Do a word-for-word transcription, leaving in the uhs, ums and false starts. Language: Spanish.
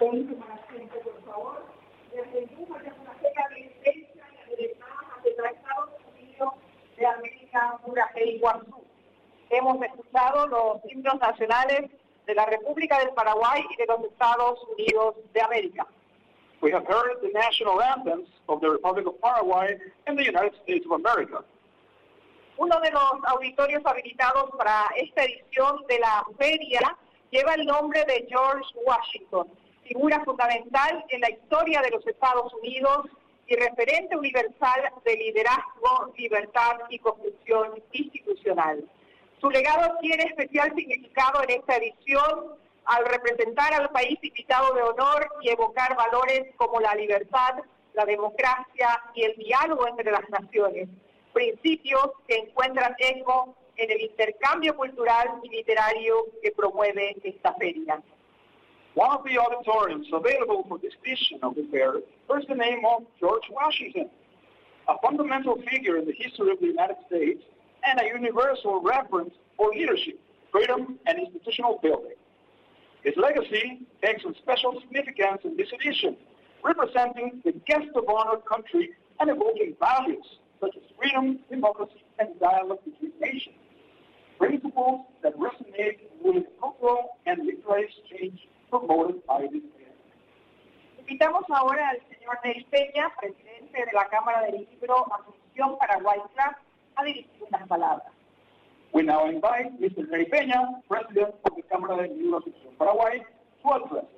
por favor. De Argentina, que es una fecha de licencia y habilitadas ante los Estados Unidos de América, Urajé y Guazú. Hemos escuchado los himnos nacionales de la República del Paraguay y de los Estados Unidos de América. We have heard the national anthems of the Republic of Paraguay and the United States of America. Uno de los auditorios habilitados para esta edición de la feria lleva el nombre de George Washington, figura fundamental en la historia de los Estados Unidos y referente universal de liderazgo, libertad y construcción institucional. Su legado tiene especial significado en esta edición al representar al país invitado de honor y evocar valores como la libertad, la democracia y el diálogo entre las naciones, principios que encuentran eco en el intercambio cultural y literario que promueve esta feria. One of the auditoriums available for this edition of the fair bears the name of George Washington, a fundamental figure in the history of the United States and a universal reference for leadership, freedom, and institutional building. His legacy takes on special significance in this edition, representing the guest of honor country and evoking values such as freedom, democracy, and dialogue between nations, principles that resonate with the cultural and literary exchange promoted by this fair. Invitamos ahora al señor Ney Peña, presidente de la Cámara del Libro Asunción Paraguay Club, a dirigir unas palabras. We now invite Mister Ney Peña, president of the Cámara del Libro Asunción Paraguay, to address.